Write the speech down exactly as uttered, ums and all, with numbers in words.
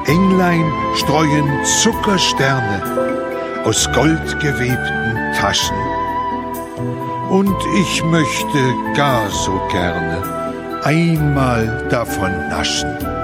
Englein streuen Zuckersterne aus goldgewebten Taschen. Und ich möchte gar so gerne einmal davon naschen.